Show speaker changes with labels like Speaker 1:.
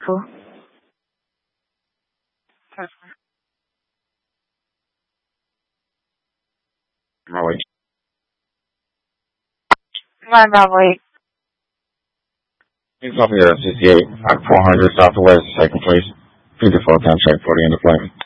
Speaker 1: Cool.
Speaker 2: Bravo 8.
Speaker 1: My Bravo 8.
Speaker 2: Please off here at 68, 400 Southwest, second place. 54 contract, 40 in the flight.